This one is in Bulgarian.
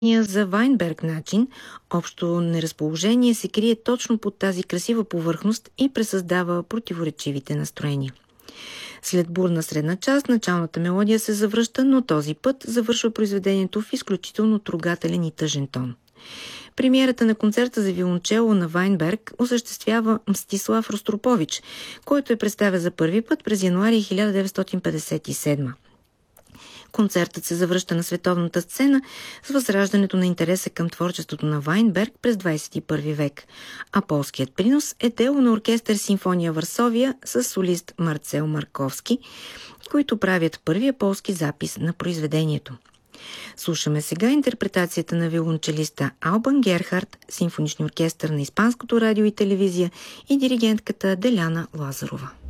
За Вайнберг начин, общо неразположение се крие точно под тази красива повърхност и пресъздава противоречивите настроения. След бурна средна част, началната мелодия се завръща, но този път завършва произведението в изключително трогателен и тъжен тон. Премиерата на концерта за виолончело на Вайнберг осъществява Мстислав Ростропович, който представя за първи път през януари 1957. Концертът се завръща на световната сцена с възраждането на интереса към творчеството на Вайнберг през 21 век, а полският принос е дело на оркестър Симфония Варсовия с солист Марцел Марковски, които правят първия полски запис на произведението. Слушаме сега интерпретацията на виолончелиста Албан Герхард, симфоничния оркестър на Испанското радио и телевизия и диригентката Деляна Лазарова.